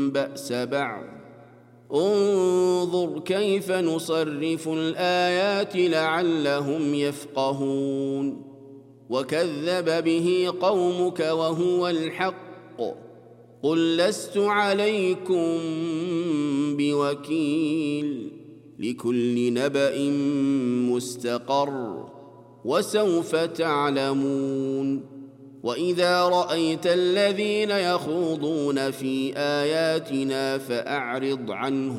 بأس بعض انظر كيف نصرف الآيات لعلهم يفقهون وكذب به قومك وهو الحق قل لست عليكم بوكيل لكل نبأ مستقر وسوف تعلمون وإذا رأيت الذين يخوضون في آياتنا فأعرض عنهم